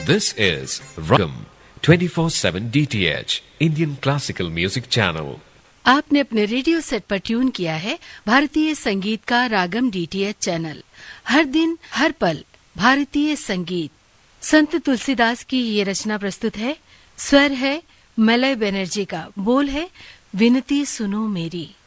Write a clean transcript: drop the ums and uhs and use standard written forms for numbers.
This is Ragam 24/7 DTH Indian Classical Music Channel. आपने अपने radio set पर tune किया है भारतीय संगीत का रागम डीटीएच चैनल। हर दिन हर पल भारतीय संगीत। संत तुलसीदास की ये रचना प्रस्तुत है। स्वर है मलय बनर्जी का, बोल है विनती सुनो मेरी।